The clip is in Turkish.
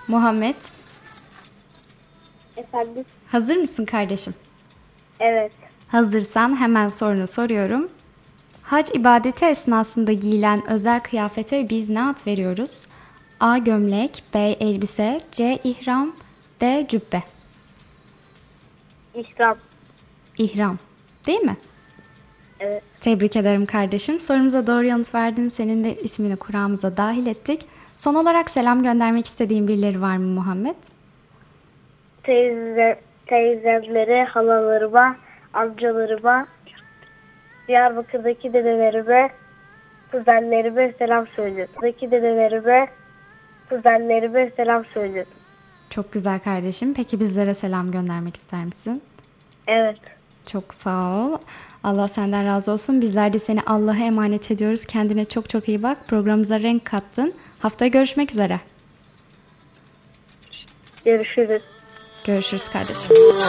Muhammed, Efendim? hazır mısın kardeşim? Evet. Hazırsan hemen sorunu soruyorum. Hac ibadeti esnasında giyilen özel kıyafete biz ne ad veriyoruz? A. Gömlek, B. Elbise, C. İhram, D. Cübbe. İhram. İhram, değil mi? Evet. Tebrik ederim kardeşim. Sorumuza doğru yanıt verdin. Senin de ismini Kur'an'ımıza dahil ettik. Son olarak selam göndermek istediğin birileri var mı Muhammed? Teyzemlere, halalarıma, amcalarıma, Diyarbakır'daki dedelerime, kuzenlerime selam söylüyorum. Kuzenlerime selam söylüyorum. Çok güzel kardeşim. Peki bizlere selam göndermek ister misin? Evet. Çok sağ ol. Allah senden razı olsun. Bizler de seni Allah'a emanet ediyoruz. Kendine çok çok iyi bak. Programımıza renk kattın. Haftaya görüşmek üzere. Görüşürüz. Görüşürüz kardeşim.